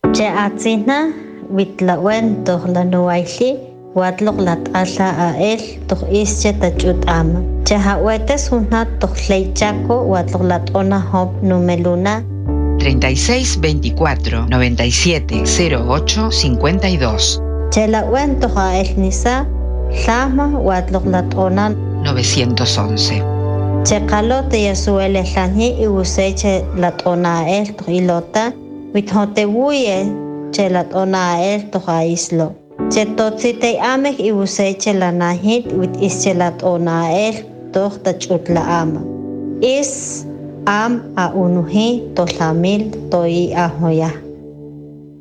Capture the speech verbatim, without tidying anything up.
Che atzina witlawen toh la nuaili watlok lat ala a el toh ische tachut ama. Che hawetes una toh leichaco watlok lat ona hop numeluna. treinta y seis veinticuatro noventa y siete cero ocho cincuenta y dos. Che la wen toh a el nisa llama watlok lat ona novecientos once. Che calote yasuele lani y useche lat ona el toh ilota. Withote wuye che lat ona el toh a islo. Che totsite amek y useche la nahit wit ische lat ona el toh tachut la ama. Is am a unuhi to lamil toi a hoya.